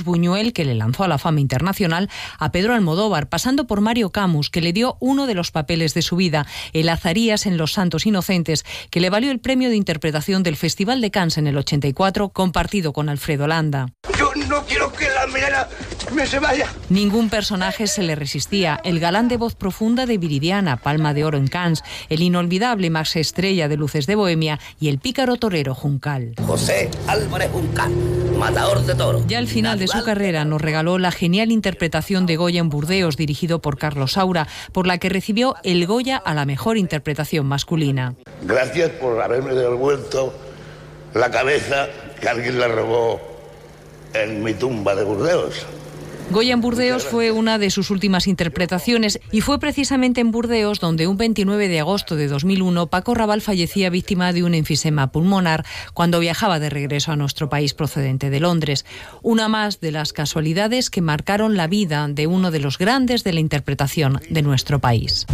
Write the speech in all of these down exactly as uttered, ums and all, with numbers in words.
Buñuel, que le lanzó a la fama internacional, a Pedro Almodóvar, pasando por Mario Camus, que le dio uno de los papeles de su vida, el Azarías en Los Santos Inocentes, que le valió el premio de interpretación del Festival de Cannes en el ochenta y cuatro, compartido con Alfredo Landa. Yo no quiero que la Milena me se vaya. Ningún personaje se le resistía. El galán de voz profunda de Viridiana, Palma de Oro en Cannes, el inolvidable Max Estrella de Luces de Bohemia y el pícaro torero Juncal. José Álvarez Juncal, matador de toros. Ya al final de su carrera nos regaló la genial interpretación de Goya en Burdeos, dirigido por Carlos Saura, por la que recibió el Goya a la mejor interpretación masculina. Gracias por haberme devuelto la cabeza que alguien la robó en mi tumba de Burdeos. Goya en Burdeos fue una de sus últimas interpretaciones y fue precisamente en Burdeos donde un veintinueve de agosto de dos mil uno Paco Rabanne fallecía víctima de un enfisema pulmonar cuando viajaba de regreso a nuestro país procedente de Londres. Una más de las casualidades que marcaron la vida de uno de los grandes de la interpretación de nuestro país.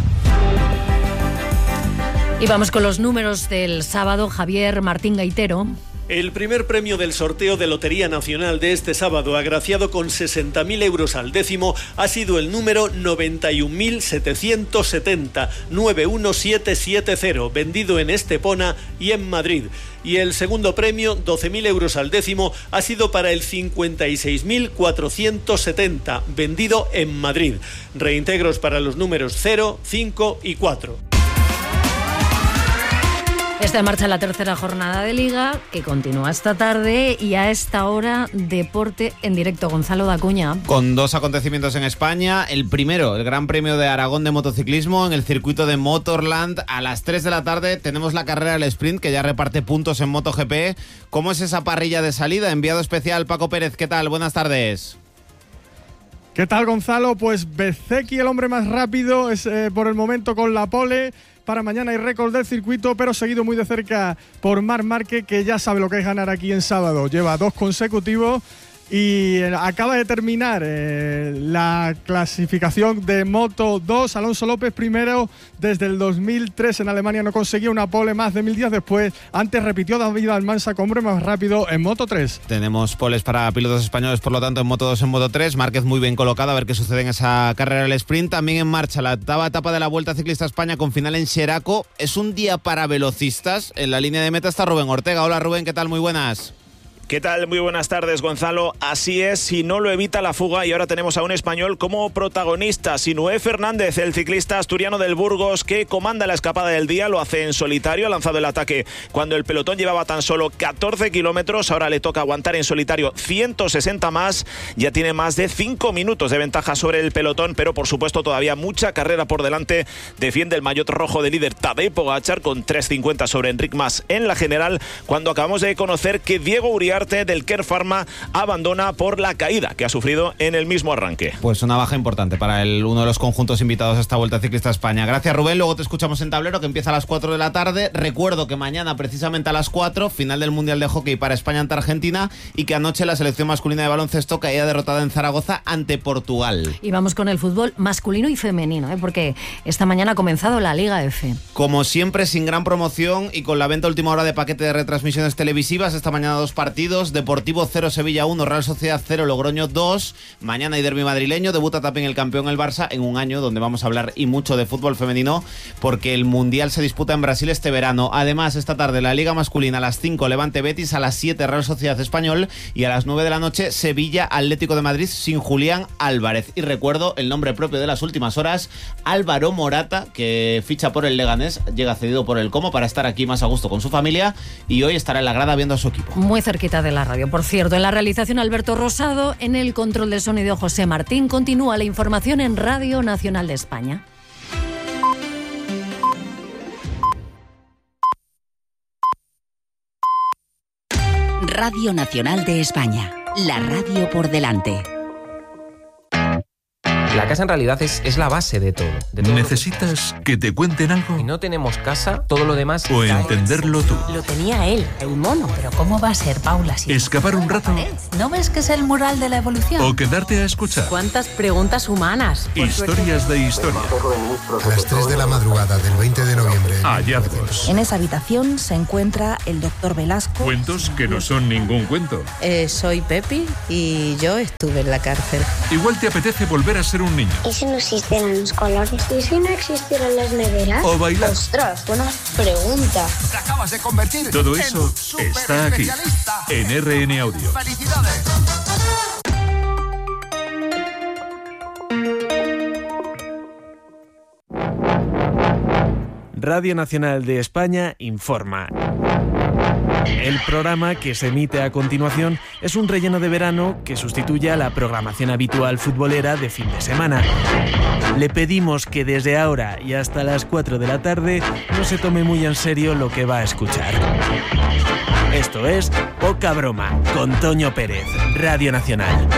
Y vamos con los números del sábado. Javier Martín Gaitero. El primer premio del sorteo de Lotería Nacional de este sábado, agraciado con sesenta mil euros al décimo, ha sido el número noventa y un mil setecientos setenta, nueve uno siete siete cero, vendido en Estepona y en Madrid. Y el segundo premio, doce mil euros al décimo, ha sido para el cincuenta y seis mil cuatrocientos setenta, vendido en Madrid. Reintegros para los números cero, cinco y cuatro. Está en marcha la tercera jornada de Liga, que continúa esta tarde, y a esta hora, deporte en directo. Gonzalo Dacuña. Con dos acontecimientos en España. El primero, el Gran Premio de Aragón de motociclismo en el circuito de Motorland. A las tres de la tarde tenemos la carrera del sprint, que ya reparte puntos en MotoGP. ¿Cómo es esa parrilla de salida? Enviado especial Paco Pérez, ¿qué tal? Buenas tardes. ¿Qué tal, Gonzalo? Pues Bezzecchi, el hombre más rápido, es eh, por el momento con la pole. Para mañana hay récord del circuito, pero seguido muy de cerca por Marc Márquez, que ya sabe lo que es ganar aquí en sábado. Lleva dos consecutivos y acaba de terminar eh, la clasificación de Moto dos. Alonso López primero desde el dos mil tres en Alemania, no conseguía una pole más de mil días después. Antes repitió David Almansa como hombre más rápido en Moto tres. Tenemos poles para pilotos españoles, por lo tanto, en Moto dos, en Moto tres. Márquez muy bien colocado, a ver qué sucede en esa carrera del sprint. También en marcha la octava etapa de la Vuelta Ciclista a España con final en Xeraco. Es un día para velocistas. En la línea de meta está Rubén Ortega. Hola, Rubén, ¿qué tal? Muy buenas. ¿Qué tal? Muy buenas tardes, Gonzalo. Así es, si no lo evita la fuga, y ahora tenemos a un español como protagonista, Sinué Fernández, el ciclista asturiano del Burgos que comanda la escapada del día, lo hace en solitario, ha lanzado el ataque cuando el pelotón llevaba tan solo catorce kilómetros, ahora le toca aguantar en solitario ciento sesenta más, ya tiene más de cinco minutos de ventaja sobre el pelotón, pero por supuesto todavía mucha carrera por delante. Defiende el maillot rojo de líder Tadej Pogačar con tres cincuenta sobre Enric Mas en la general, cuando acabamos de conocer que Diego Uriarte del Kern Pharma abandona por la caída que ha sufrido en el mismo arranque. Pues una baja importante para el, uno de los conjuntos invitados a esta Vuelta Ciclista a España. Gracias, Rubén. Luego te escuchamos en Tablero, que empieza a las cuatro de la tarde. Recuerdo que mañana, precisamente a las cuatro, final del Mundial de Hockey para España ante Argentina, y que anoche la selección masculina de baloncesto caía derrotada en Zaragoza ante Portugal. Y vamos con el fútbol masculino y femenino, ¿eh? Porque esta mañana ha comenzado la Liga F. Como siempre, sin gran promoción y con la venta última hora de paquete de retransmisiones televisivas. Esta mañana dos partidos. Deportivo cero, Sevilla uno, Real Sociedad cero, Logroño dos. Mañana hay derbi madrileño, debuta también el campeón el Barça, en un año donde vamos a hablar y mucho de fútbol femenino, porque el Mundial se disputa en Brasil este verano. Además, esta tarde la Liga masculina a las cinco, Levante Betis, a las siete Real Sociedad Español, y a las nueve de la noche Sevilla Atlético de Madrid sin Julián Álvarez. Y recuerdo el nombre propio de las últimas horas, Álvaro Morata, que ficha por el Leganés, llega cedido por el Como para estar aquí más a gusto con su familia, y hoy estará en la grada viendo a su equipo. Muy cerquita de la radio, por cierto. En la realización Alberto Rosado, en el control de sonido José Martín. Continúa la información en Radio Nacional de España. Radio Nacional de España, la radio por delante. La casa en realidad es, es la base de todo, de todo. ¿Necesitas que te cuenten algo? Si no tenemos casa, todo lo demás... O entenderlo tú. Lo tenía él, el mono. Pero ¿cómo va a ser, Paula? Si ¿Escapar un rato? ¿No ves que es el mural de la evolución? ¿O quedarte a escuchar? ¿Cuántas preguntas humanas? Historias de historia. A las tres de la madrugada del veinte de noviembre. Hallazgos. En esa habitación se encuentra el doctor Velasco. Cuentos que no son ningún cuento. Eh, soy Pepi y yo estuve en la cárcel. Igual te apetece volver a ser un niño. ¿Y si no existieran los colores? ¿Y si no existieran las neveras? O bailar. Ostras, buena pregunta. Te acabas de convertir. Todo eso está aquí, en R N Audio. ¡Felicidades! Radio Nacional de España informa. El programa que se emite a continuación es un relleno de verano que sustituye a la programación habitual futbolera de fin de semana. Le pedimos que desde ahora y hasta las cuatro de la tarde no se tome muy en serio lo que va a escuchar. Esto es Poca Broma, con Toño Pérez, Radio Nacional.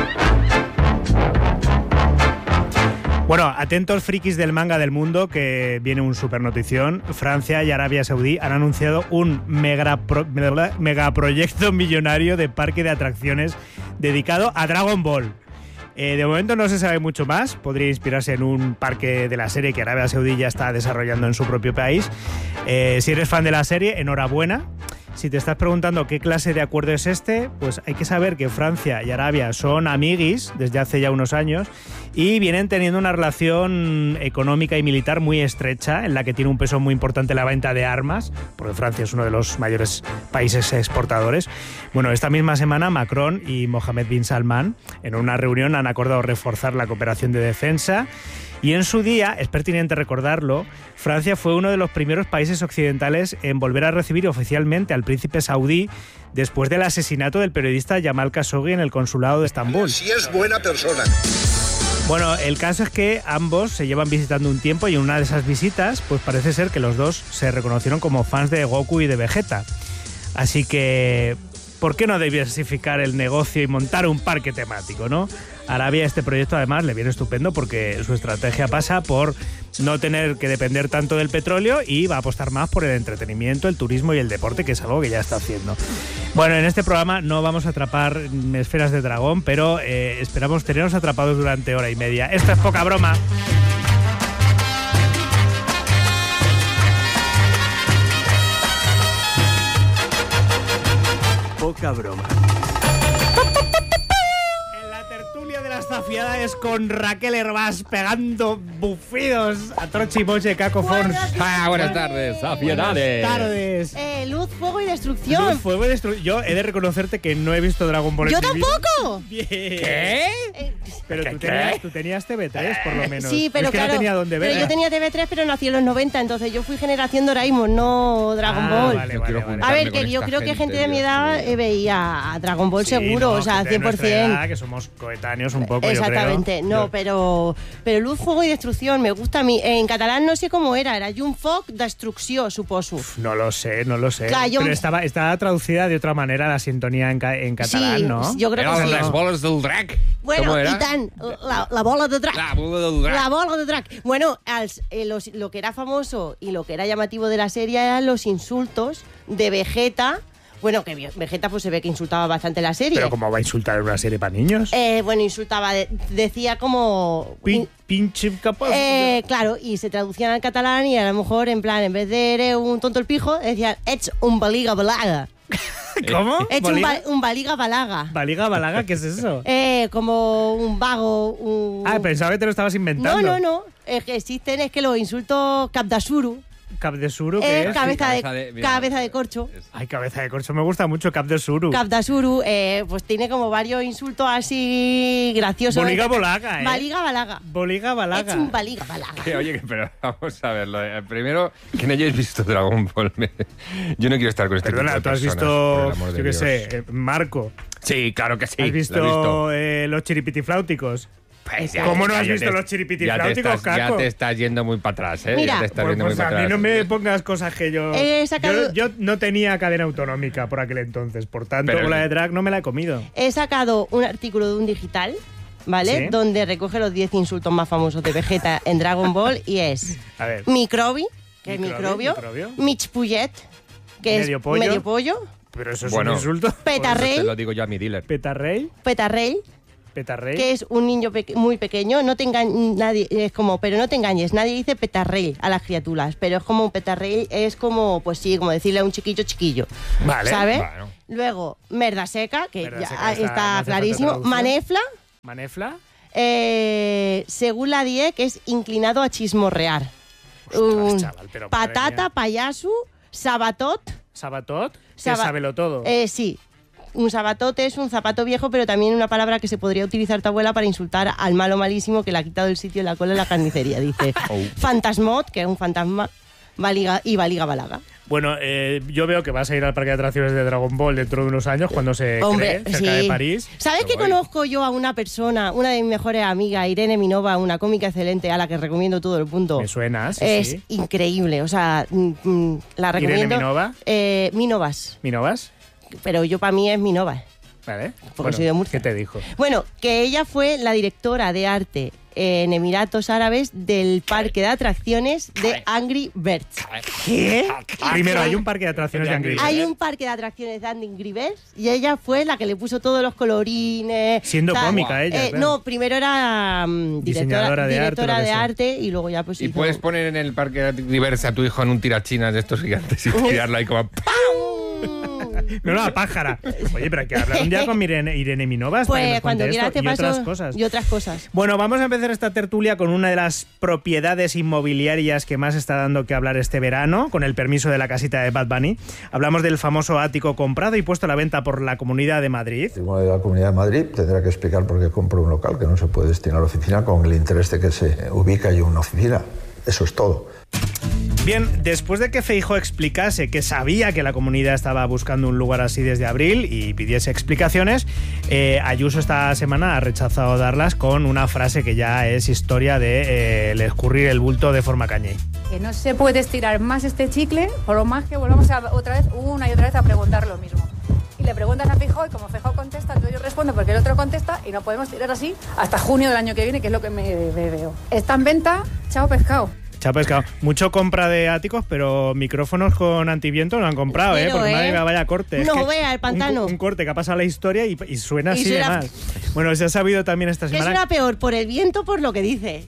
Bueno, atentos frikis del manga del mundo, que viene un super notición. Francia y Arabia Saudí han anunciado un megapro, megaproyecto millonario de parque de atracciones dedicado a Dragon Ball. Eh, de momento no se sabe mucho más, podría inspirarse en un parque de la serie que Arabia Saudí ya está desarrollando en su propio país. Eh, si eres fan de la serie, enhorabuena. Si te estás preguntando qué clase de acuerdo es este, pues hay que saber que Francia y Arabia son amiguis desde hace ya unos años y vienen teniendo una relación económica y militar muy estrecha, en la que tiene un peso muy importante la venta de armas, porque Francia es uno de los mayores países exportadores. Bueno, esta misma semana Macron y Mohammed bin Salman en una reunión han acordado reforzar la cooperación de defensa. Y en su día, es pertinente recordarlo, Francia fue uno de los primeros países occidentales en volver a recibir oficialmente al príncipe saudí después del asesinato del periodista Jamal Khashoggi en el consulado de Estambul. Si es buena persona. Bueno, el caso es que ambos se llevan visitando un tiempo y en una de esas visitas, pues parece ser que los dos se reconocieron como fans de Goku y de Vegeta. Así que, ¿por qué no diversificar el negocio y montar un parque temático, no? A Arabia este proyecto además le viene estupendo porque su estrategia pasa por no tener que depender tanto del petróleo y va a apostar más por el entretenimiento, el turismo y el deporte, que es algo que ya está haciendo. Bueno, en este programa no vamos a atrapar esferas de dragón, pero eh, esperamos tenernos atrapados durante hora y media. Esto es Poca Broma. Poca Broma. Las zafiadas con Raquel Hervás pegando bufidos a Trochi Moche Caco Fons. Ah, buenas tardes, zafiedades. Buenas tardes. Eh, luz, fuego y destrucción. Luz, fuego y destrucción. Yo he de reconocerte que no he visto Dragon Ball. ¡Yo en tampoco! Bien. ¿Qué? Eh, pero ¿Qué, tú, qué? Tenías, tú tenías T V tres, por lo menos. Sí, pero es que claro. no tenía dónde ver. Pero yo tenía T V tres, pero nací en los noventa, entonces yo fui generación Doraemon, no Dragon ah, Ball. Vale, vale, vale. A ver, que yo creo que gente de mi edad eh, veía a Dragon Ball sí, seguro, no, o sea, cien por ciento. Edad, que somos coetáneos un poco, exactamente, yo creo. no, yo... pero pero luz, fuego y destrucción, me gusta a mí. En catalán no sé cómo era, era llum, foc, destrucció, suposo. Uf, no lo sé, no lo sé. Clar, jo... Pero estaba, estaba traducida de otra manera la sintonía en, ca en catalán, sí, ¿no? Jo crec que sí. Les boles del drac. Bueno, i tant, la, la bola de drac. La bola del drac. La bola de drac. Bueno, als, eh, los, lo que era famoso y lo que era llamativo de la serie eran los insultos de Vegeta. Bueno, que Vegeta pues se ve que insultaba bastante la serie. ¿Pero cómo va a insultar en una serie para niños? Eh, bueno, insultaba, de, decía como... Pin, pinche capaz. Eh, claro, y se traducían al catalán y a lo mejor, en plan, en vez de eres un tonto el pijo, decían, ets un baliga balaga. ¿Cómo? Ets un, ba un baliga balaga. ¿Baliga balaga? ¿Qué es eso? Eh, como un vago, un... Ah, pensaba que te lo estabas inventando. No, no, no. Es que existen, es que los insultos capdasuru. Cap de suru, ¿qué eh, es? Cabeza, sí, cabeza, de, de, mira, cabeza de corcho. Ay, cabeza de corcho, me gusta mucho Cap de suru. Cap de suru, eh, pues tiene como varios insultos así graciosos. Boliga bolaga, ¿eh? Baliga balaga. Boliga balaga. Es un baliga balaga. Que, oye, pero vamos a verlo. Primero, que no hayáis visto Dragon Ball. Yo no quiero estar con este Perdona, tipo de tú has personas, visto, yo qué sé, eh, Marco. Sí, claro que sí. ¿Has visto, visto. Eh, los chiripitifláuticos? Pues ya, ¿Cómo no ya, has ya visto te, los chiripitifláuticos, Caco? Ya te estás yendo muy para atrás, ¿eh? Mira, ya te estás pues, yendo pues muy a para mí atrás. no me pongas cosas que yo... He sacado... yo... Yo no tenía cadena autonómica por aquel entonces, por tanto, Pero... la de drag no me la he comido. He sacado un artículo de un digital ¿vale? Sí. Donde recoge los diez insultos más famosos de Vegeta en Dragon Ball y es A ver. Microbi, que es Microbi, microbio, microbio. Michpullet, que Medio es pollo. medio pollo, Pero eso es Bueno. un insulto. Petarrey, Te lo digo yo a mi dealer. Petarrey. Petarrey, Petarrey. que es un niño peque- muy pequeño, no te engañes, nadie, es como, pero no te engañes, nadie dice petarrey a las criaturas, pero es como un petarrey, es como, pues sí, como decirle a un chiquillo chiquillo, Vale. ¿sabes? Bueno. Luego, merda seca, que Merda ya seca, está, está- no hace falta clarísimo, traducción. manefla, Manefla. eh, según la D I E, que es inclinado a chismorrear. Ostras, Un chaval, pero madre patata, mía. payaso, sabatot, Sabatot. Que Saba- sábelo todo. eh, sí. Un sabatote es un zapato viejo, pero también una palabra que se podría utilizar tu abuela para insultar al malo malísimo que le ha quitado el sitio en la cola en la carnicería. Dice Oh. fantasmot, que es un fantasma, baliga, y baliga balaga. Bueno, eh, yo veo que vas a ir al parque de atracciones de Dragon Ball dentro de unos años, cuando se Hombre, cree, cerca sí. de París. ¿Sabes que guay. conozco yo a una persona, una de mis mejores amigas, Irene Minova, una cómica excelente a la que recomiendo todo el mundo? Me suena, sí, es sí. increíble, o sea, mm, mm, la recomiendo. ¿Irene Minova? Eh, Minovas, ¿Minovas? pero yo para mí es Minovas. Vale. Porque soy de Murcia. ¿Qué te dijo? Bueno, que ella fue la directora de arte en Emiratos Árabes del parque de atracciones de Angry Birds. ¿Qué? Primero, hay un parque de atracciones de Angry Birds. Hay un parque de atracciones de Angry Birds y ella fue la que le puso todos los colorines. Siendo tal. cómica ella, Eh, claro. No, primero era mm, Diseñadora directora, de arte, directora lo que de sea. arte y luego ya pues Y hizo- puedes poner en el parque diverso a tu hijo en un tirachinas de estos gigantes y tirarlo ahí como... No, no, a pájara. Oye, pero hay que hablar un día con Irene, Irene Minovas para que Pues nos cuando cuente quieras esto te y paso otras cosas. y otras cosas. Bueno, vamos a empezar esta tertulia con una de las propiedades inmobiliarias que más está dando que hablar este verano, con el permiso de la casita de Bad Bunny. Hablamos del famoso ático comprado y puesto a la venta por la Comunidad de Madrid. El Tribunal de la Comunidad de Madrid tendrá que explicar por qué compró un local que no se puede destinar a la oficina con el interés de que se ubica allí una oficina. Eso es todo. Bien, después de que Feijóo explicase que sabía que la comunidad estaba buscando un lugar así desde abril y pidiese explicaciones, eh, Ayuso esta semana ha rechazado darlas con una frase que ya es historia de eh, el escurrir el bulto de forma cañé. Que no se puede estirar más este chicle, por lo más que volvamos a, otra vez, una y otra vez a preguntar lo mismo. Y le preguntas a Feijóo y como Feijóo contesta, entonces yo respondo porque el otro contesta y no podemos tirar así hasta junio del año que viene, que es lo que me, me veo. Está en venta, chao pescado. Chao pescado. Mucho compra de áticos, pero micrófonos con antiviento no han comprado, ¿eh? Pero, Porque ¿eh? madre mía, vaya corte. Es No que vea el pantano. Un, un corte que ha pasado la historia y, y suena Y así suena- de mal. Bueno, se ha sabido también esta ¿Qué semana... suena peor, por el viento o por lo que dice?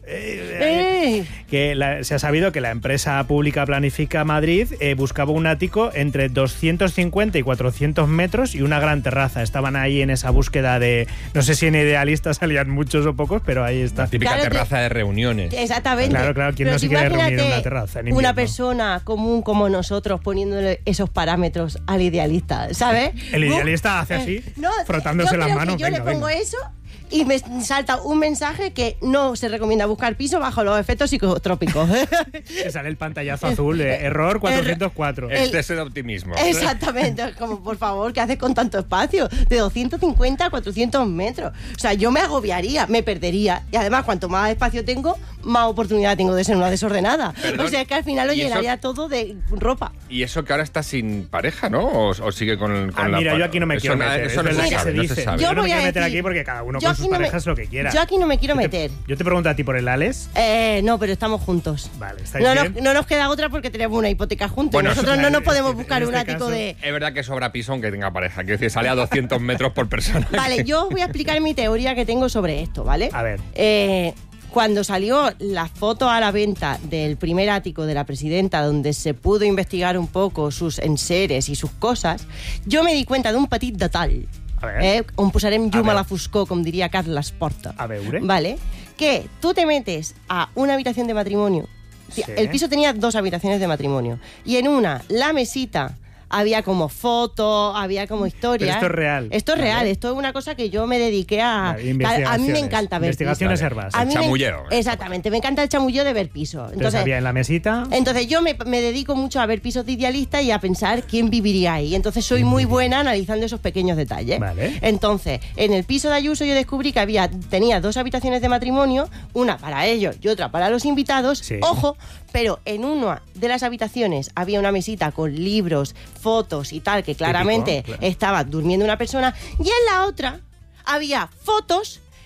Eh. que la- se ha sabido que la empresa pública Planifica Madrid eh, buscaba un ático entre doscientos cincuenta y cuatrocientos metros y una gran terraza. Estaban ahí en esa búsqueda de... No sé si en Idealista salían muchos o pocos, pero ahí está. Típica Claro, terraza de reuniones. Exactamente. Claro, claro, ¿quién Pero no se tú quiere reunir en imagínate una terraza en una invierno? persona común como nosotros poniéndole esos parámetros al idealista, ¿sabes? El Uh, idealista hace así, eh, no, frotándose yo las creo manos. Que yo Venga, le pongo venga. eso y me salta un mensaje que no se recomienda buscar piso bajo los efectos psicotrópicos. Te sale el pantallazo azul de error cuatrocientos cuatro. el- Exceso de optimismo. Exactamente, como por favor, ¿qué haces con tanto espacio? De doscientos cincuenta a cuatrocientos metros. O sea, yo me agobiaría, me perdería. Y además, cuanto más espacio tengo, más oportunidad tengo de ser una desordenada. Perdón, o sea, es que al final lo ¿y eso? llenaría todo de ropa. Y eso que ahora está sin pareja, ¿no? ¿O, o sigue con, con Ah, la mira, yo pa- aquí no me eso quiero na- meter. Eso es no verdad se que sabe, se no dice. se sabe. Yo Yo no me voy a quiero meter decir- aquí porque cada uno yo con sus aquí no me- parejas lo que quiera. Yo aquí no me quiero Yo te- meter. Yo te pregunto a ti por el Alex. Eh, no, pero estamos juntos. Vale, ¿estáis No bien? nos, no nos queda otra porque tenemos una hipoteca juntos. Bueno, y nosotros no en- nos podemos en buscar un este ático caso- de... Es verdad que sobra piso aunque tenga pareja. Quiero decir, sale a doscientos metros por persona. Vale, yo os voy a explicar mi teoría que tengo sobre esto, ¿vale? A ver. Eh, cuando salió la foto a la venta del primer ático de la presidenta, donde se pudo investigar un poco sus enseres y sus cosas, yo me di cuenta de un petit detall. A ver. Eh, on posarem llum A a, ver. la foscor, com diria Carles Porta. A veure. Vale, que tú te metes a una habitación de matrimonio. Sí. El piso tenía dos habitaciones de matrimonio. Y en una, la mesita, había como fotos, había como historia. Pero esto es real. Esto es Vale. real, esto es una cosa que yo me dediqué a... Vale, a mí me investigaciones. encanta ver Investigaciones pisos. herbas. A mí El me- chamulleo. Exactamente, me encanta el chamulleo de ver pisos. Entonces, Entonces, había en la mesita. entonces yo me, me dedico mucho a ver pisos de idealista y a pensar quién viviría ahí. Entonces soy muy buena analizando esos pequeños detalles. Vale. Entonces, en el piso de Ayuso yo descubrí que había tenía dos habitaciones de matrimonio, una para ellos y otra para los invitados. Sí. Ojo, pero en una de las habitaciones había una mesita con libros, fotos y tal, que claramente claro. estaba durmiendo una persona, y en la otra había fotos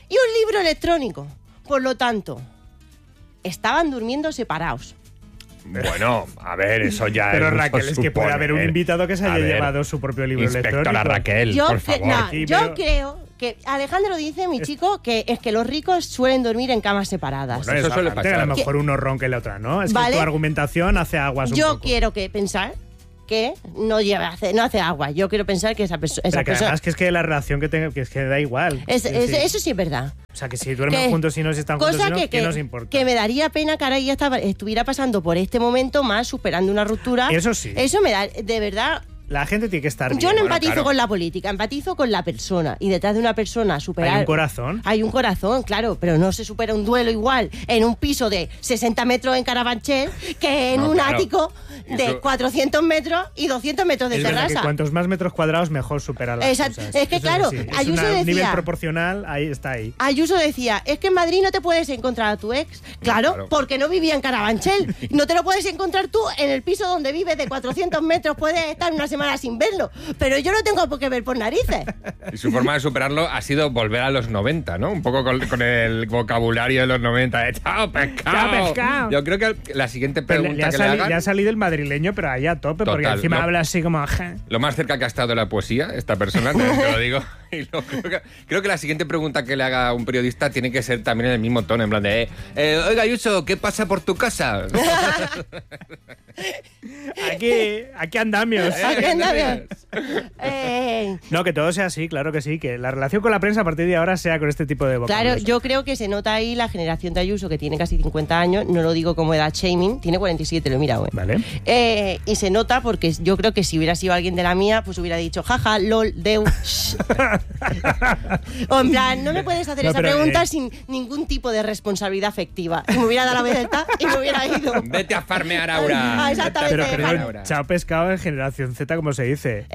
y un libro electrónico. Por lo tanto, estaban durmiendo separados. Bueno, a ver, eso ya Pero es Raquel, es que puede haber un invitado que se haya A ver, llevado su propio libro Inspectora electrónico. Raquel, Yo, por cre- favor. no, Sí, yo pero- creo que Alejandro dice, mi chico, que es que los ricos suelen dormir en camas separadas. Bueno, eso suele pasar. A lo mejor uno ronca y la otra no. Es ¿Vale? que tu argumentación hace aguas un Yo poco. quiero que pensar que no lleva hace, no hace agua. Yo quiero pensar que esa, perso- esa Pero que persona... además que es que la relación que tenga, que es que da igual. Es- Sí, es- sí. Eso sí es verdad. O sea, que si duermen Que- juntos y no si están juntos, Cosa y no, que, ¿qué que, nos importa? que me daría pena que ahora ella estaba, estuviera pasando por este momento más, superando una ruptura. Eso sí. Eso me da, de verdad... La gente tiene que estar bien. Yo no Bueno, empatizo claro. con la política, empatizo con la persona. Y detrás de una persona superar... Hay un corazón. Hay un corazón, claro, pero no se supera un duelo igual en un piso de sesenta metros en Carabanchel que en No, un claro. ático de Eso- cuatrocientos metros y doscientos metros de Es verdad que terraza. cuantos más metros cuadrados, mejor supera las Exacto. cosas. Es que, Eso claro, así. Es Ayuso una- decía- nivel proporcional, ahí está ahí. Ayuso decía, es que en Madrid no te puedes encontrar a tu ex. Claro, claro. porque no vivía en Carabanchel. No te lo puedes encontrar tú en el piso donde vives de cuatrocientos metros. Puedes estar una semana sin verlo. Pero yo no tengo por qué ver por narices. Y su forma de superarlo ha sido volver a los noventa, ¿no? Un poco con, con el vocabulario de los noventa. ¿eh? ¡Chao, pescado! ¡Chao, pescado! Yo creo que la siguiente Pero le, pregunta le ha que le sali- hagan... le ha salido el madrileño, pero ahí a tope, porque Total, encima lo- habla así como... "Ja". Lo más cerca que ha estado de la poesía, esta persona, te, te lo digo. Y lo- creo, que, creo que la siguiente pregunta que le haga un periodista tiene que ser también en el mismo tono, en plan de... eh, eh, Oiga, Ayuso, ¿qué pasa por tu casa? Aquí, aquí andamios. Aquí andamios. Eh, No, que todo sea así, claro que sí. Que la relación con la prensa a partir de ahora sea con este tipo de vocablos. Claro, yo creo que se nota ahí la generación de Ayuso, que tiene casi cincuenta años, no lo digo como edad shaming, tiene cuarenta y siete, lo he mirado. ¿eh? Vale. Eh, y se nota porque yo creo que si hubiera sido alguien de la mía, pues hubiera dicho, jaja, lol, deu, shh. O en plan, no me puedes hacer No, esa pero, pregunta eh, sin ningún tipo de responsabilidad afectiva. Y me hubiera dado la vuelta y me hubiera ido. Vete a farmear ahora. Ah, exactamente. Pero creo Bueno. que chao pescado en generación Z, como se dice.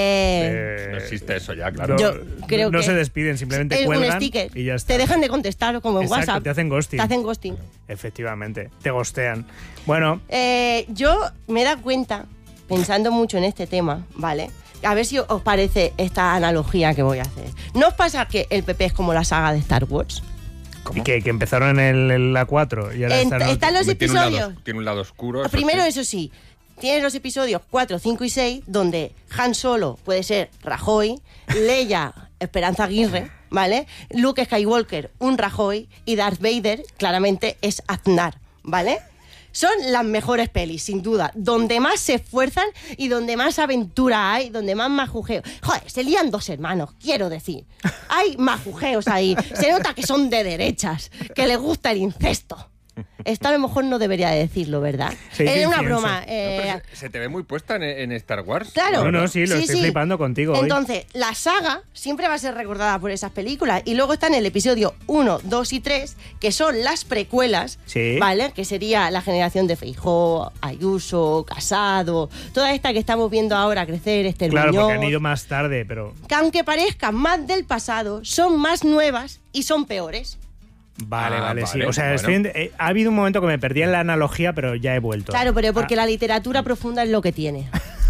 Eh, No existe eso ya, claro. No, Yo creo no que se despiden, simplemente es un cuelgan sticker. y ya está. Te dejan de contestar como en Exacto, WhatsApp. te hacen ghosting. Te hacen ghosting. Efectivamente, te gostean. Bueno, Eh, yo me he dado cuenta, pensando mucho en este tema, ¿vale? A ver si os parece esta analogía que voy a hacer. ¿No os pasa que el P P es como la saga de Star Wars? y que, que empezaron en, el, en la cuatro y ahora En- están... están los Tiene un lado- episodios. Tiene un lado oscuro. eso Primero, sí. eso sí, tienes los episodios cuatro, cinco y seis, donde Han Solo puede ser Rajoy, Leia, Esperanza Aguirre, ¿vale? Luke Skywalker, un Rajoy, y Darth Vader, claramente, es Aznar, ¿vale? Son las mejores pelis, sin duda. Donde más se esfuerzan y donde más aventura hay, donde más majujeo. Joder, se lían dos hermanos, quiero decir. Hay majujeos ahí. Se nota que son de derechas, que les gusta el incesto. Esto a lo mejor no debería de decirlo, ¿verdad? Se dice Es una incienso. broma. No, eh, pero se, se te ve muy puesta en, en Star Wars. Claro. No, no, sí, lo estoy flipando contigo hoy. Entonces, la saga siempre va a ser recordada por esas películas. Y luego están el episodio uno, dos y tres, que son las precuelas, Sí. ¿vale? Que sería la generación de Feijóo, Ayuso, Casado, toda esta que estamos viendo ahora crecer, este Claro, Muñoz, porque han ido más tarde, pero... que aunque parezcan más del pasado, son más nuevas y son peores. Vale, Ah, vale, sí. vale, O sea, bueno. estoy en- eh, ha habido un momento que me perdí en la analogía, pero ya he vuelto. Claro, pero porque Ah, la literatura profunda es lo que tiene.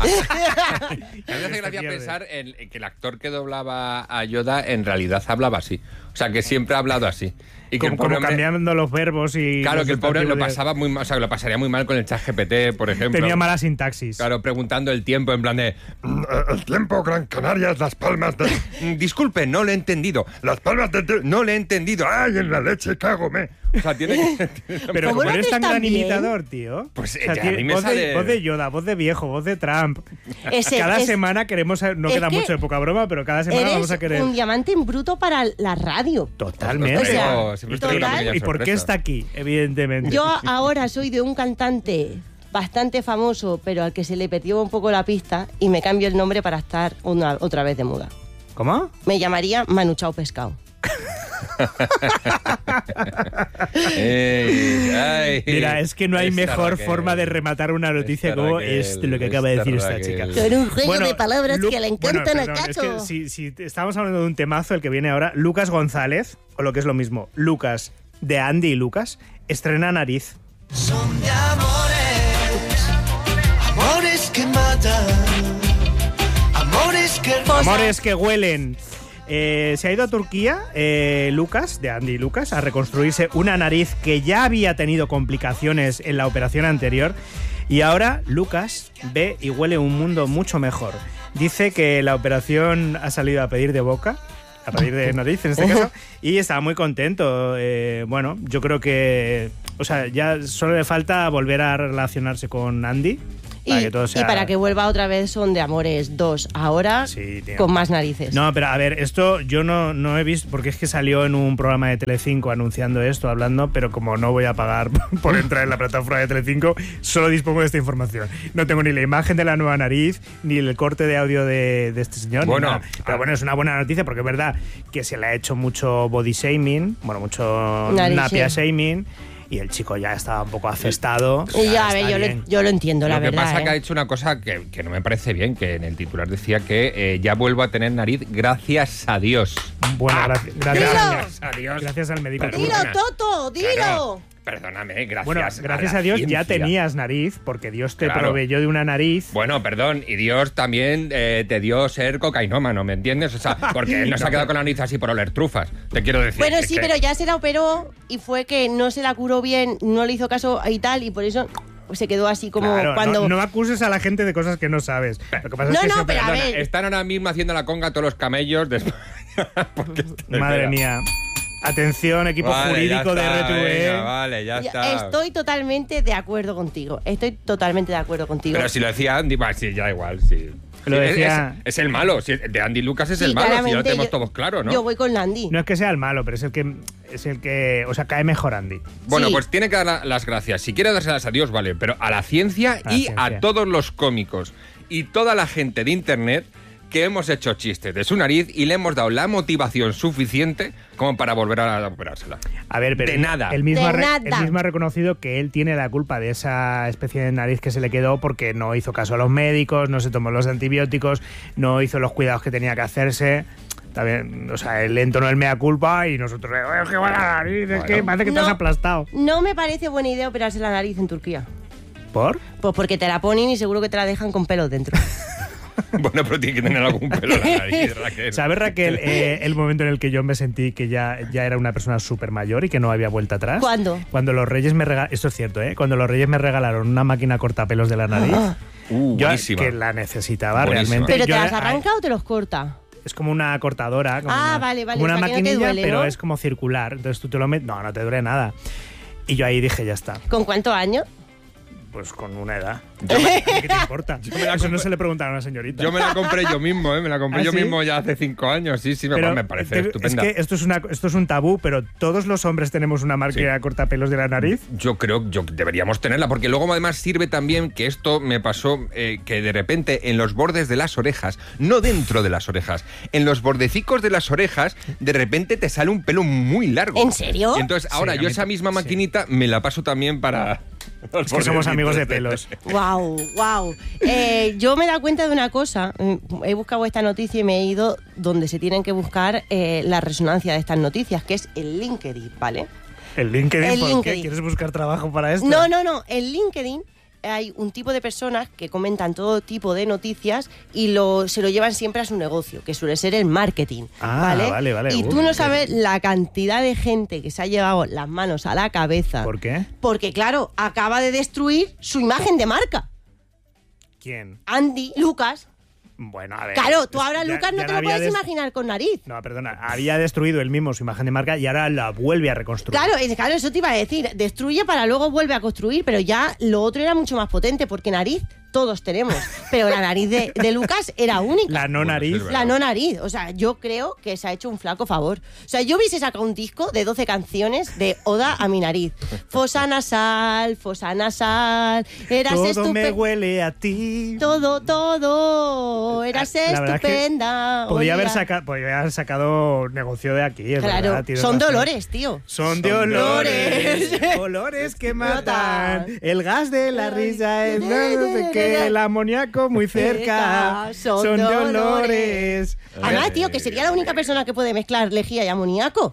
A mí me hace gracia pierde. pensar en, en que el actor que doblaba a Yoda en realidad hablaba así. O sea, que siempre ha hablado así. Y que como, el pobre como hombre- cambiando los verbos y... Claro, los que el pobre lo sustantivos de- pasaba muy mal, o sea, lo pasaría muy mal con el chat G P T, por ejemplo. Tenía mala sintaxis. Claro, preguntando el tiempo en plan de... Mm, El tiempo, Gran Canarias, Las Palmas de... "Mm, Disculpe, no le he entendido. Las Palmas de... No le he entendido. ¡Ay, en la leche, cágome! O sea, tiene que... Pero ¿Cómo como lo eres haces tan tan gran bien? imitador, tío. Pues, O sea, eh, tiene a mí me voz, de, sale- voz de Yoda, voz de viejo, voz de Trump. Ese- cada es- semana queremos... No es queda que mucho de poca broma, pero cada semana Eres vamos a querer... un diamante en bruto para la radio. Totalmente. O sea, Traigo- siempre traigo una total. pequeña ¿Y por qué sorpresa. está aquí? Evidentemente. Yo ahora soy de un cantante bastante famoso, pero al que se le perdió un poco la pista, y me cambio el nombre para estar una, otra vez de muda. ¿Cómo? Me llamaría Manu Chao Pescado. Ey, ay, Mira, es que no hay esta mejor Raquel, forma de rematar una noticia esta como Raquel, esto, lo que acaba de esta decir esta Raquel. chica. Con un juego de palabras Lu- que le bueno, encantan a perdón, es Cacho. que si, si estamos hablando de un temazo, el que viene ahora, Lucas González, o lo que es lo mismo, Lucas de Andy y Lucas, estrena Nariz. Son de amores, amores que matan, amores que Amores que huelen. Eh, se ha ido a Turquía, eh, Lucas, de Andy Lucas, a reconstruirse una nariz que ya había tenido complicaciones en la operación anterior. Y ahora Lucas ve y huele un mundo mucho mejor. Dice que la operación ha salido a pedir de boca, a pedir de nariz en este caso, y está muy contento. Eh, bueno, yo creo que, o sea, ya solo le falta volver a relacionarse con Andy. Para Y, que todo sea... y para que vuelva otra vez Son de Amores dos, ahora Sí, tío. con más narices. No, pero a ver, esto yo no, no he visto, porque es que salió en un programa de Telecinco anunciando esto, hablando, pero como no voy a pagar por entrar en la plataforma de Telecinco, solo dispongo de esta información. No tengo ni la imagen de la nueva nariz, ni el corte de audio de, de este señor. Bueno, ni nada. Pero bueno, es una buena noticia porque es verdad que se le ha hecho mucho body shaming, bueno, mucho Nariz, napia sí. shaming, y el chico ya estaba un poco afestado. Y ya, a Está ver, yo lo, bien. yo lo entiendo, la Lo que verdad. pasa ¿eh? que ha hecho una cosa que, que no me parece bien, que en el titular decía que eh, ya vuelvo a tener nariz gracias a Dios. Bueno, Ah, gracias, gracias, gracias a Dios. gracias al médico. Pero- ¡Dilo, Toto! ¡Dilo! Claro. Perdóname, gracias. Bueno, gracias a, la Dios ya ciencia. tenías nariz, porque Dios te Claro. proveyó de una nariz. Bueno, perdón, y Dios también eh, te dio ser cocainómano, ¿me entiendes? O sea, porque él no se ha quedado con la nariz así por oler trufas, te quiero decir. Bueno, Es sí, que- pero ya se la operó y fue que no se la curó bien, no le hizo caso y tal, y por eso pues, se quedó así como Claro, cuando... no, no acuses a la gente de cosas que no sabes. Lo que pasa No, es que no, se pero a opera- ver. Están ahora mismo haciendo la conga todos los camellos de España. Porque- Madre Espera. mía. Atención, equipo Vale, jurídico ya de está, R T V. venga, vale, ya Ya, está. Estoy totalmente de acuerdo contigo. Estoy totalmente de acuerdo contigo. Pero si lo decía Andy, va, sí, ya igual, sí. Lo Sí, es- decía- Es, es el malo, si de Andy Lucas es Sí, el malo, si ya lo claramente, tenemos yo- todos claro, ¿no? Yo voy con Landy. No es que sea el malo, pero es el que, es el que, o sea, cae mejor Andy. Bueno, Sí. pues tiene que dar la- las gracias. Si quiere dárselas a Dios, vale, pero a la ciencia A la y ciencia. a todos los cómicos y toda la gente de internet que hemos hecho chistes de su nariz y le hemos dado la motivación suficiente como para volver a operársela. A ver, pero De nada. Él mismo, De ha re- nada. él mismo ha reconocido que él tiene la culpa de esa especie de nariz que se le quedó porque no hizo caso a los médicos, no se tomó los antibióticos, no hizo los cuidados que tenía que hacerse. También, o sea, él entonó el mea culpa y nosotros, "Eh, es que va la nariz, es que Bueno. parece que te has No. aplastado". No me parece buena idea operarse la nariz en Turquía. ¿Por? Pues porque te la ponen y seguro que te la dejan con pelos dentro. Bueno, pero tiene que tener algún pelo en la nariz, Raquel. ¿Sabes, Raquel, eh, el momento en el que yo me sentí que ya, ya era una persona súper mayor y que no había vuelta atrás? ¿Cuándo? Cuando los reyes me regalaron, esto es cierto, ¿eh? Cuando los reyes me regalaron una máquina cortapelos de la nariz, Uh, yo buenísima. que la necesitaba Buenísima. realmente. ¿Pero te Yo las la- arranca o te los corta? Es como una cortadora, como Ah, una, vale, vale, como una o sea, que no te maquinilla, duele, pero ¿no? es como circular. Entonces tú te lo metes, no, no te duele nada. Y yo ahí dije, ya está, ¿Con cuántos años? pues con una edad. Yo me- ¿Qué te importa? me la Eso no compré- se le preguntaron a una señorita. Yo me la compré yo mismo, ¿eh? Me la compré ¿Ah, yo sí? mismo ya hace cinco años. Sí, sí, me, Pero me parece te- estupenda. Es que esto es, una, esto es un tabú, pero todos los hombres tenemos una máquina cortapelos de la nariz. Yo creo que deberíamos tenerla, porque luego además sirve también que esto me pasó, eh, que de repente en los bordes de las orejas, no dentro de las orejas, en los bordecicos de las orejas, de repente te sale un pelo muy largo. ¿En serio? Y entonces ahora Sí, a yo mí esa ta- misma sí. maquinita me la paso también para... Es que somos amigos de pelos. Wow, wow. Eh, yo me he dado cuenta de una cosa. He buscado esta noticia y me he ido donde se tienen que buscar eh, la resonancia de estas noticias, que es el LinkedIn, ¿vale? ¿El LinkedIn? El ¿Por qué? LinkedIn. ¿Quieres buscar trabajo para esto? No, no, no. En LinkedIn hay un tipo de personas que comentan todo tipo de noticias y lo, se lo llevan siempre a su negocio, que suele ser el marketing. Ah, ¿vale? vale, vale. Y Uh, tú no bien. sabes la cantidad de gente que se ha llevado las manos a la cabeza. ¿Por qué? Porque, claro, acaba de destruir su imagen de marca. ¿Quién? Andy Lucas. Bueno, a ver. Claro, tú es- ahora ya- Lucas no ya te la lo había puedes des- imaginar con nariz. No, perdona. Había destruido él mismo su imagen de marca y ahora la vuelve a reconstruir. Claro, es- claro, eso te iba a decir. Destruye para luego vuelve a construir, pero ya lo otro era mucho más potente porque nariz todos tenemos. Pero la nariz de, de Lucas era única. La no nariz. La no nariz. O sea, yo creo que se ha hecho un flaco favor. O sea, yo hubiese sacado un disco de doce canciones de Oda a mi nariz. Fosa nasal, fosa nasal, eras Todo me estupenda. huele a ti. Todo, todo, eras La verdad es que estupenda. Podía haber, olía- saca- podía haber sacado negocio de aquí, es Claro, verdad, tienes son razón. dolores, tío. Son de Son olores. dolores. Olores que matan. El gas de la risa es no sé qué. El amoníaco muy cerca. Son Son de dolores. olores. Además, tío, que sería la única persona que puede mezclar lejía y amoníaco.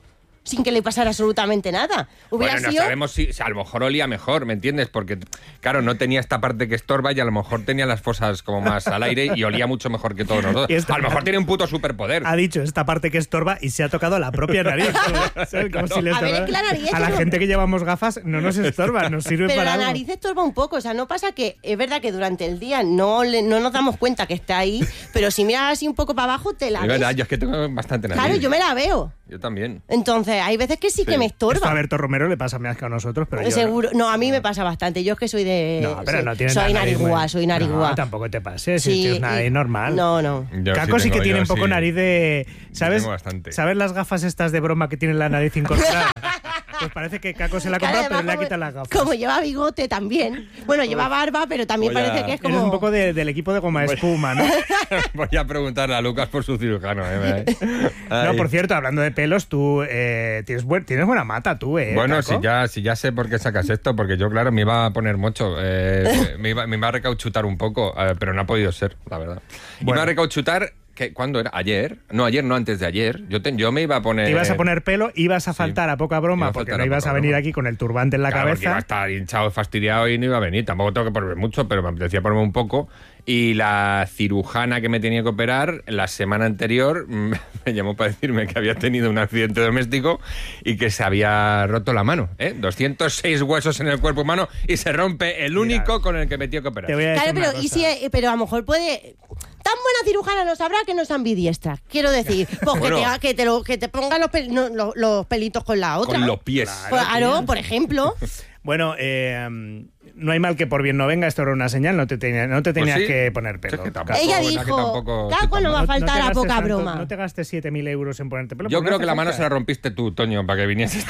sin que le pasara absolutamente nada. Hubiera Bueno, no sido... sabemos si, si a lo mejor olía mejor, ¿me entiendes? Porque, claro, no tenía esta parte que estorba y a lo mejor tenía las fosas como más al aire y olía mucho mejor que todos nosotros. Esta- A lo mejor tiene un puto superpoder. Ha dicho esta parte que estorba y se ha tocado la propia nariz. ¿Sabes? Como si le A ver, estorba- es que la nariz a la es- gente que llevamos gafas no nos estorba, nos sirve Pero para la algo. nariz estorba un poco, o sea, no pasa que es verdad que durante el día no, le- no nos damos cuenta que está ahí, pero si miras así un poco para abajo te la Es ves. verdad, yo es que tengo bastante nariz. Claro, yo me la veo. Yo también. Entonces, hay veces que sí, que me Esto a estorba. Berto Romero le pasa más que a nosotros, pero yo no. Seguro. No, a mí me pasa bastante. Yo es que soy de. No, pero soy, no tienes soy la nariz narigua, muy- soy narigua. No, tampoco te pases, Sí, si tienes nariz y- normal. No, no. Yo Caco sí, sí que tengo, tiene yo un poco sí. nariz de... ¿Sabes? tengo bastante. ¿Sabes las gafas estas de broma que tienen la nariz incorporada? Pues parece que Caco se la ha Claro, comprado, pero además, le ha como- quitado las gafas. Como lleva bigote también. Bueno, lleva barba, pero también Voy a- parece que es Eres como. un poco de- del equipo de goma espuma, ¿no? Voy a preguntarle a Lucas por su cirujano. ¿eh? No, Ay. por cierto, hablando de pelos, tú eh, tienes, buen- tienes buena mata, tú, ¿eh? Bueno, Caco? si ya, si ya sé por qué sacas esto, porque yo, claro, me iba a poner mocho, eh, me, iba, me iba a recauchutar un poco, eh, pero no ha podido ser, la verdad. Bueno. Iba a recauchutar, ¿qué, ¿cuándo era? ¿Ayer? No, ayer, no, antes de ayer. Yo, te- yo me iba a poner... Te ibas a poner pelo, ibas a faltar a poca broma, Iba a porque faltar no a ibas poca a venir broma. aquí con el turbante en la Claro, porque iba a cabeza. estar hinchado, fastidiado y no iba a venir. Tampoco tengo que ponerme mucho, pero me apetecía ponerme un poco. Y la cirujana que me tenía que operar la semana anterior mm, me llamó para decirme que había tenido un accidente doméstico y que se había roto la mano. ¿eh? doscientos seis huesos en el cuerpo humano y se rompe el único con el que me tengo que operar. Te voy a decir Claro, pero, una y cosa. si, eh, pero a lo mejor puede. Tan buena cirujana no sabrá que no es ambidiestra. Quiero decir, pues Bueno. que, te, que, te lo- que te ponga los, pel- no, los, los pelitos con la otra. Con los pies. Pues, Claro, por ejemplo. Bueno, eh, no hay mal que por bien no venga, esto era una señal, no te, tenía- no te Pues tenías sí. que poner pelo. Si es que Caco. tampoco- Ella bueno, que dijo, tampoco- Caco no va a No- no te faltar a gastes poca tanto- broma. No te gastes siete mil euros en ponerte pelo. Yo porque creo no que la hace mano falta. se la rompiste tú, Toño, para que vinieses.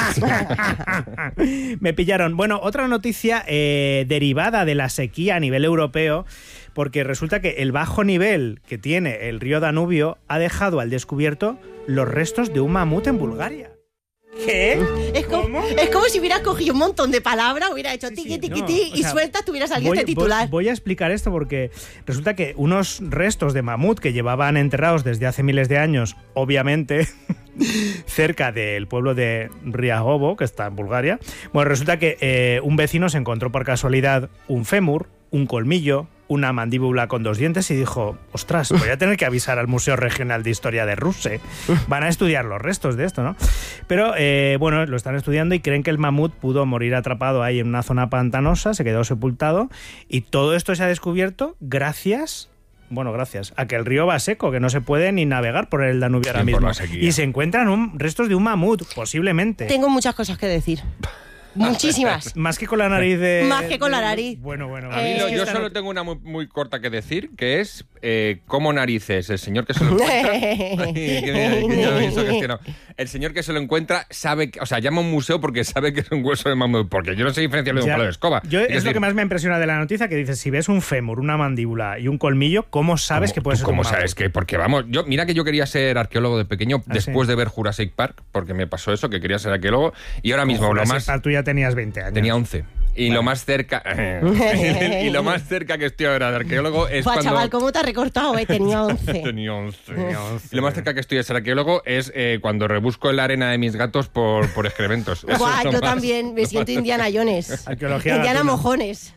Me pillaron. Bueno, otra noticia eh, derivada de la sequía a nivel europeo, porque resulta que el bajo nivel que tiene el río Danubio ha dejado al descubierto los restos de un mamut en Bulgaria. ¿Qué? Es como, es como si hubieras cogido un montón de palabras, hubiera hecho tiqui, tiqui, No, tiqui, o y sea, sueltas, tuviera salido voy, este titular. Voy, voy a explicar esto porque resulta que unos restos de mamut que llevaban enterrados desde hace miles de años, obviamente, cerca del pueblo de Riagovo, que está en Bulgaria, bueno, resulta que eh, un vecino se encontró por casualidad un fémur, un colmillo, una mandíbula con dos dientes y dijo, ostras, voy a tener que avisar al Museo Regional de Historia de Rusia. Van a estudiar los restos de esto, ¿no? Pero, eh, bueno, lo están estudiando y creen que el mamut pudo morir atrapado ahí en una zona pantanosa, se quedó sepultado y todo esto se ha descubierto gracias... Bueno, gracias a que el río va seco, que no se puede ni navegar por el Danubio ahora Sí, por mismo. la sequía. Y se encuentran un, restos de un mamut, posiblemente. Tengo muchas cosas que decir. Muchísimas. Más que con la nariz de... Más que con la de- nariz. Bueno, bueno. A mí Eh, lo- es que yo esta solo not- tengo una muy, muy corta que decir, que es eh, cómo narices el señor que se lo encuentra. Ay, que me- que ya me hizo gestionado. El señor que se lo encuentra sabe, que- o sea, llama a un museo porque sabe que es un hueso de mamut, porque yo no sé diferenciarlo de un Ya. palo de escoba. Yo, es, Es lo decir, que más me ha impresionado de la noticia, que dices, si ves un fémur, una mandíbula y un colmillo, ¿cómo sabes ¿cómo- que puede tú ser ¿Cómo un mamut? sabes que? Porque vamos, yo mira que yo quería ser arqueólogo de pequeño ¿Ah, después sí? de ver Jurassic Park, porque me pasó eso, que quería ser arqueólogo, y ahora mismo Con lo Jurassic más... Park tú ya tenías veinte años. Tenía once. Y lo más cerca y lo más cerca que estoy ahora de arqueólogo es Buah, cuando chaval, ¿cómo te has recortado? Eh? Tenía once. Tenía once. Y lo más cerca que estoy de ser arqueólogo es eh, cuando rebusco en la arena de mis gatos por, por excrementos. Eso Buah, es lo yo más- también me siento Indiana Jones. Arqueología Indiana gatuna. Mojones.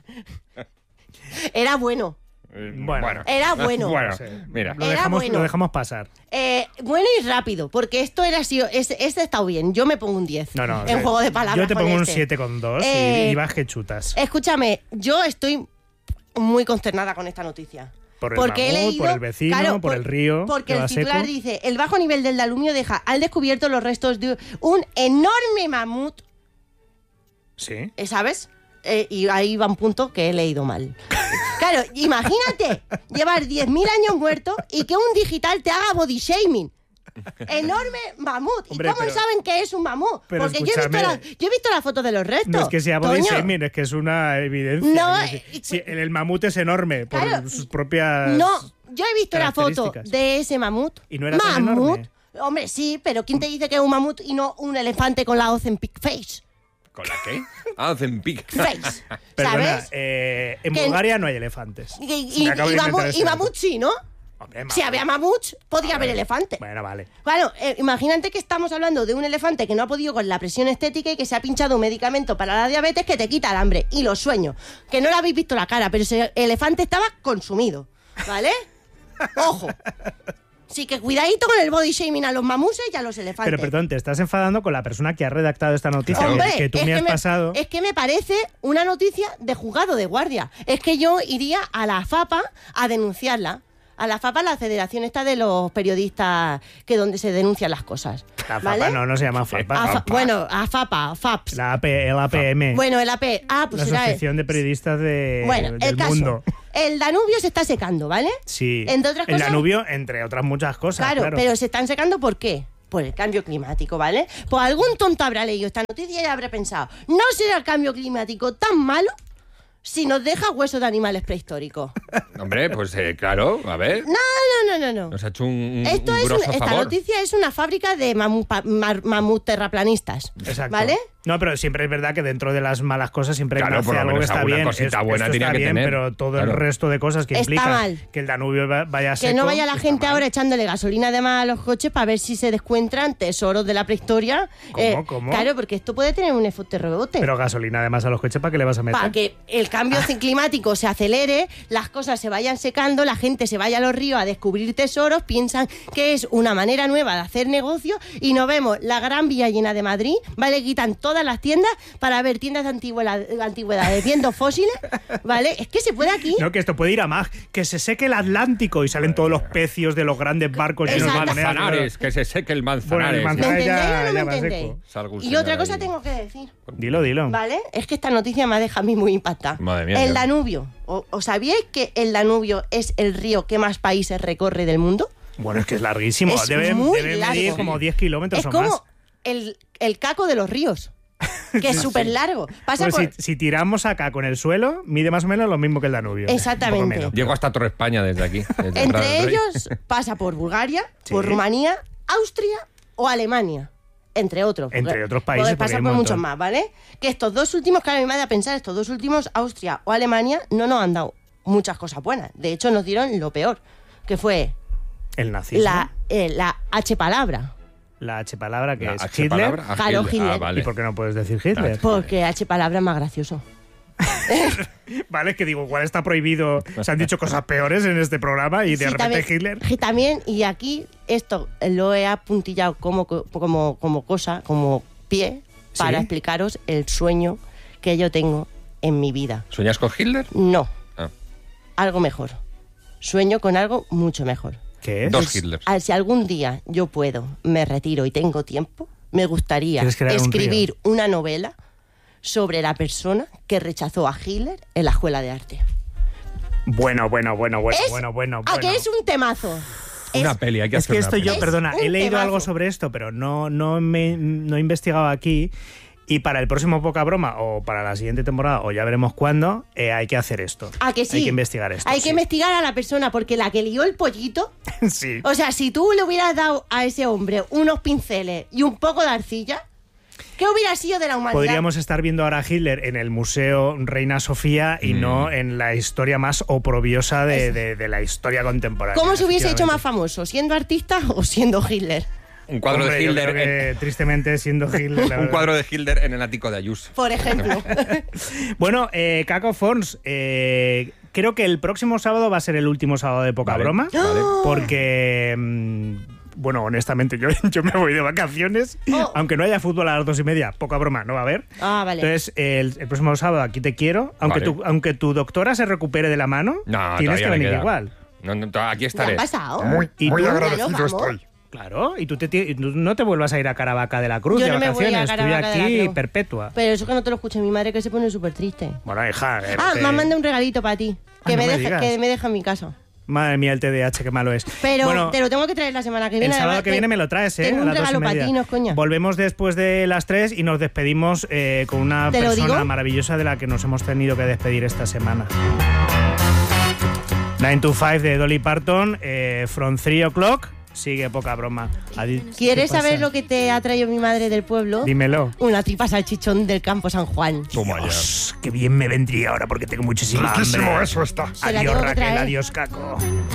Era bueno. Eh, Bueno. Era bueno. Bueno, Sí. mira. Lo Era dejamos, bueno. lo dejamos pasar. Eh, bueno y rápido, porque esto era así. Este, este ha estado bien. Yo me pongo un diez No, no. en sí. juego de palabras. Yo te con pongo un este. siete coma dos Eh, y, y vas que chutas. Escúchame, yo estoy muy consternada con esta noticia. Por el porque he mamut, leído, por el vecino, claro, por el río, Porque que el va titular seco. dice: el bajo nivel del Danubio deja al descubierto los restos de un enorme mamut. Sí. ¿eh, ¿Sabes? Eh, y ahí va un punto que he leído mal. Claro, imagínate llevar diez mil años muerto y que un digital te haga body shaming. Enorme mamut. Hombre, ¿Y cómo pero- saben que es un mamut? pero Porque yo he, visto escúchame. la, yo he visto la foto de los restos. No es que sea body Toño. shaming, es que es una evidencia. No, Es decir, si el, el mamut es enorme por Claro, sus propias... No, yo he visto la foto características. de ese mamut. Y no era tan mamut. enorme. Hombre, sí, pero ¿quién te dice que es un mamut y no un elefante con la hoz en pig face? ¿Con la qué? Ah, hacen pic. Face. Perdona, ¿Sabes? eh, en Que- Bulgaria no hay elefantes. Y, Se me y- acaba de y inventar mamu- ese y dato. mamut sí, ¿no? Hombre, si había mamuts, podía haber elefantes. Bueno, vale. Claro, eh, imagínate que estamos hablando de un elefante que no ha podido con la presión estética y que se ha pinchado un medicamento para la diabetes que te quita el hambre y los sueños. Que no le habéis visto la cara, pero ese elefante estaba consumido, ¿vale? Ojo. Sí, que cuidadito con el body shaming a los mamuses y a los elefantes. Pero perdón, te estás enfadando con la persona que ha redactado esta noticia. Hombre, que tú es me que has me, pasado. Es que me parece una noticia de juzgado de guardia. Es que yo iría a la FAPA a denunciarla. A la FAPA, la federación esta de los periodistas que donde se denuncian las cosas. La ¿vale? FAPA no, no se llama FAPA. A fa- bueno, a FAPA, FAPS. La A P, el A P M. Bueno, el A P. Ah, pues la será Asociación de Periodistas de, bueno, del el caso. mundo. El Danubio se está secando, ¿vale? Sí. Entre otras el cosas- Danubio, entre otras muchas cosas. Claro, Claro, pero se están secando ¿por qué? Por el cambio climático, ¿vale? Pues algún tonto habrá leído esta noticia y habrá pensado, ¿no será el cambio climático tan malo si nos deja huesos de animales prehistóricos? Hombre, pues eh, claro, a ver. No, no, no, no, no. Nos ha hecho un, un, Esto un es un- grosso esta favor. noticia es una fábrica de mamut, pa- mar- mamut terraplanistas. Exacto. ¿Vale? No, pero siempre es verdad que dentro de las malas cosas siempre Claro, nace por lo algo que menos está alguna bien. cosita Es- buena esto tenía está que bien, tener. pero todo Claro. el resto de cosas que Está implica mal. que el Danubio va- vaya Que seco. no vaya la está gente mal. ahora echándole gasolina de más a los coches para ver si se encuentran tesoros de la prehistoria. ¿Cómo, cómo? Claro, porque esto puede tener un efecto rebote. Pero gasolina además a los coches, ¿para qué le vas a meter? Para que el cambio climático se acelere, las cosas se vayan secando, la gente se vaya a los ríos a descubrir tesoros, piensan que es una manera nueva de hacer negocio y nos vemos la Gran Vía llena de Madrid, ¿vale? Quitan todas las tiendas para ver tiendas de antigüedad- antigüedades, viendo fósiles, ¿vale? Es que se puede aquí. No, que esto puede ir a más. Que se seque el Atlántico y salen todos los pecios de los grandes barcos. Y los llenos de monedas. manzanares, que se seque el Bueno, manzanares. el ¿Me manzanares entendéis ya, o no ya me va entendéis? seco. Salga un Y señor otra cosa ahí. tengo que decir, Dilo, dilo. ¿vale? Es que esta noticia me deja a mí muy impactada. Madre mía, El ya. Danubio. ¿O- ¿Os sabíais que el Danubio es el río que más países recorre del mundo? Bueno, es que es larguísimo. Es debe muy debe largo. medir como diez kilómetros Es o como más. el, el caco de los ríos, que es súper largo. Pasa Pues por... si, si tiramos acá con el suelo, mide más o menos lo mismo que el Danubio. Exactamente. Un poco menos. Llego hasta Torre España desde aquí. desde el Prado Entre del Rey. ellos pasa por Bulgaria, Sí. por Rumanía, Austria o Alemania. Entre otros. Entre porque- otros países, porque porque pasa hay un por muchos montón. más, ¿vale? Que estos dos últimos, claro, mi madre a pensar, estos dos últimos, Austria o Alemania, no nos han dado muchas cosas buenas. De hecho, nos dieron lo peor, que fue El nazismo. la, eh, la H palabra. La H palabra que La es H Hitler. palabra, ah, Claro, Hitler. Hitler. Ah, vale. ¿Y por qué no puedes decir Hitler? Porque H palabra es más gracioso. Vale, es que digo, igual está prohibido. Se han dicho cosas peores en este programa y de Sí, repente también, Hitler. y también, y aquí esto lo he apuntillado como, como, como cosa, como pie, para ¿Sí? explicaros el sueño que yo tengo en mi vida. ¿Sueñas con Hitler? No, Ah. algo mejor. Sueño con algo mucho mejor. ¿Qué es? Dos Hitlers. Ah, Si algún día yo puedo, me retiro y tengo tiempo, me gustaría ¿Quieres crear un escribir una novela sobre la persona que rechazó a Hitler en la escuela de arte. Bueno, bueno, bueno, bueno, Es- bueno, bueno. ¿A bueno. que es un temazo? Una Es- peli, hay que Es hacer que una esto peli. yo, Es perdona, un he leído temazo. algo sobre esto, pero no, no, me, no he investigado aquí. Y para el próximo Poca Broma, o para la siguiente temporada, o ya veremos cuándo, eh, hay que hacer esto. ¿A que sí? Hay que investigar esto. Hay sí. que investigar a la persona, porque la que lió el pollito, Sí. o sea, si tú le hubieras dado a ese hombre unos pinceles y un poco de arcilla, ¿qué hubiera sido de la humanidad? Podríamos estar viendo ahora a Hitler en el Museo Reina Sofía y Mm. no en la historia más oprobiosa de, de- de la historia contemporánea. ¿Cómo se hubiese hecho más efectivamente. famoso? ¿Siendo artista o siendo Hitler? Un cuadro Hombre, de yo Hitler. creo que, en- tristemente, siendo Hitler. la un verdad. cuadro de Hitler en el ático de Ayuso. Por ejemplo. Bueno, eh, Caco Fons, eh, creo que el próximo sábado va a ser el último sábado de Poca Vale, Broma. vale. Porque, mm, bueno, honestamente, yo, yo me voy de vacaciones. Oh. Aunque no haya fútbol a las dos y media, Poca Broma no va a haber. Ah, vale. Entonces, el, el próximo sábado aquí te quiero. Aunque, Vale. tu, aunque tu doctora se recupere de la mano, No, tienes todavía que me venir queda. igual. No, no, aquí ¿Qué estaré. ha pasado? Muy, ¿Y muy tú? agradecido Claro, vamos. estoy. Claro, y tú, te, ti- tú no te vuelvas a ir a Caravaca de la Cruz Yo de no me voy a vacaciones. Tú Caravaca de la aquí Cruz. perpetua. Pero eso que no te lo escuche mi madre, que se pone súper triste. Bueno, hija. eh, Ah, te- me manda un regalito para ti. Ah, Que, no me me deja, digas. que me deja en mi casa. Madre mía, el T D A H, qué malo es. Pero Bueno, te lo tengo que traer la semana que viene. el sábado además, que te- viene me lo traes, ¿eh? Tengo a un las dos y regalo para media. ti, no es coña. Volvemos después de las tres y nos despedimos eh, con una ¿Te lo persona digo? maravillosa de la que nos hemos tenido que despedir esta semana. nine to five de Dolly Parton, eh, From three o'clock, sigue Poca Broma. Adi- ¿Quieres ¿Qué pasa? saber lo que te ha traído mi madre del pueblo? Dímelo. Una tripa salchichón del campo San Juan. Toma ya. Dios, qué bien me vendría ahora porque tengo muchísima Riquísimo hambre. eso está. Se la Adiós tengo que Raquel, traer. adiós Caco.